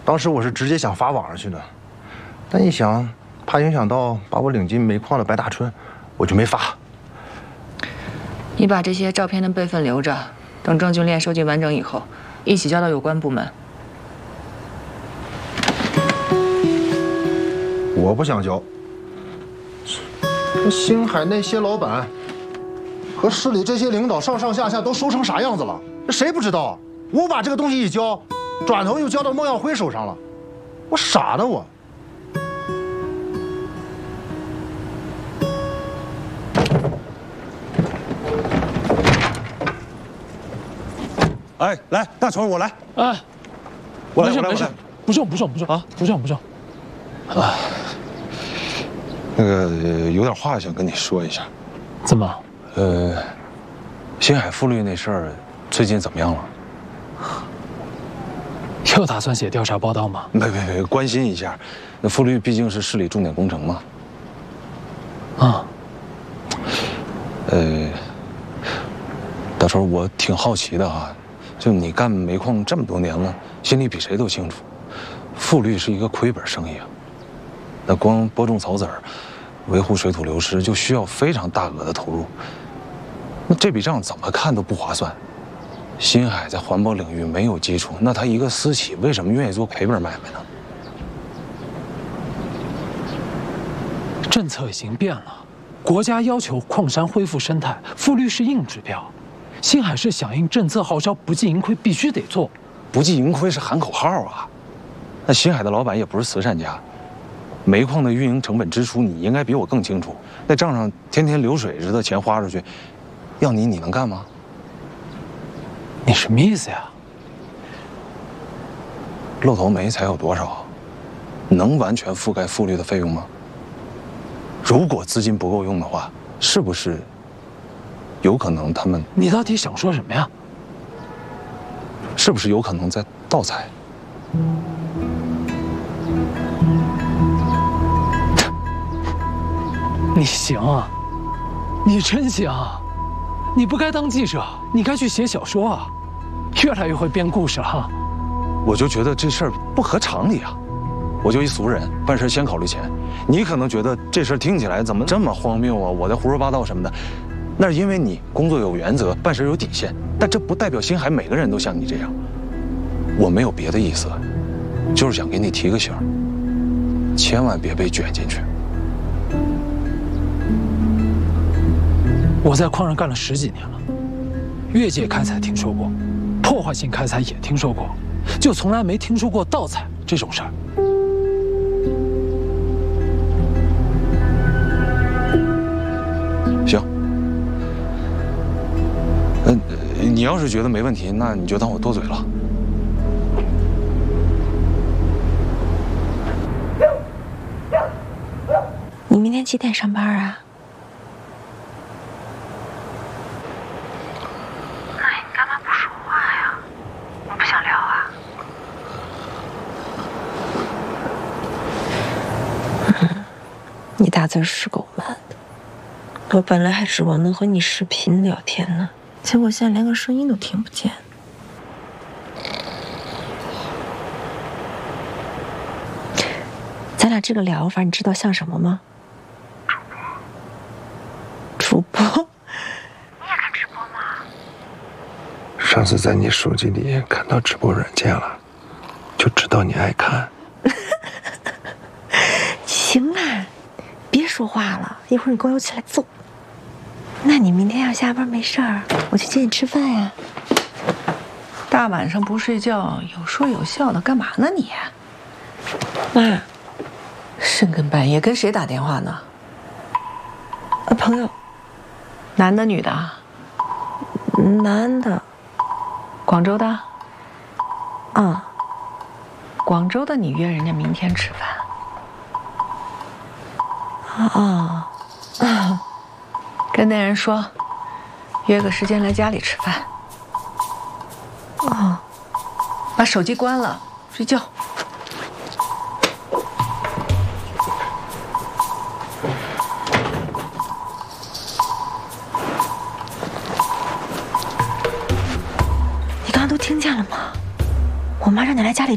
当时我是直接想发网上去的，但一想怕影响到把我领进煤矿的白大春，我就没发。 你把这些照片的备份留着，等证据链收集完整以后，一起交到有关部门。 我不想交。星海那些老板和市里这些领导上上下下都熟成啥样子了？谁不知道啊？我把这个东西一交，转头又交到孟耀辉手上了，我傻呢我。 哎，来，大锤，我来。 哎， 我来， 没事，不用啊，不用。啊， 那个有点话想跟你说一下。 怎么？ 星海富律那事儿，最近怎么样了？ 又打算写调查报道吗？ 没，关心一下。那富律毕竟是市里重点工程嘛。 啊。 大锤，我挺好奇的啊。就你干煤矿这么多年了，心里比谁都清楚，富律是一个亏本生意啊。那光播种草籽儿，维护水土流失就需要非常大额的投入。那这笔账怎么看都不划算。新海在环保领域没有基础，那他一个私企为什么愿意做赔本买卖呢？ 政策已经变了，国家要求矿山恢复生态，富律是硬指标。星海是响应政策号召，不计盈亏必须得做。 不计盈亏是喊口号啊。那星海的老板也不是慈善家，煤矿的运营成本支出你应该比我更清楚。那账上天天流水似的钱花出去，要你能干吗？ 你什么意思呀？ 漏斗煤才有多少？能完全覆盖富律的费用吗？如果资金不够用的话，是不是有可能他们…… 你到底想说什么呀？ 是不是有可能在盗采？ 你行啊，你真行啊！你不该当记者，你该去写小说啊！越来越会编故事了。 我就觉得这事儿不合常理啊！我就一俗人，办事先考虑钱。你可能觉得这事儿听起来怎么这么荒谬啊？我在胡说八道什么的，那是因为你工作有原则，办事有底线。但这不代表星海每个人都像你这样。我没有别的意思，就是想给你提个醒，千万别被卷进去。 我在矿上干了10几年了，越界开采听说过，破坏性开采也听说过，就从来没听说过盗采这种事儿。 行，你要是觉得没问题，那你就当我多嘴了。 你明天几点上班啊？ 那你干嘛不说话呀？你不想聊啊？ 你打字是够慢的，我本来还指望能和你视频聊天呢，结果现在连个声音都听不见。咱俩这个聊法，你知道像什么吗？主播。 你也看直播吗？ 上次在你手机里看到直播软件了，就知道你爱看。 行啦，别说话了，一会儿你跟我起来揍。那你明天要下班没事儿，我去接你吃饭呀。 大晚上不睡觉，有说有笑的，干嘛呢你？ 妈， 深更半夜跟谁打电话呢？ 朋友。 男的女的？ 男的。 广州的？ 啊。 广州的你约人家明天吃饭。 啊。 跟那人说，约个时间来家里吃饭。 哦。 把手机关了，睡觉。 你刚刚都听见了吗？我妈让你来家里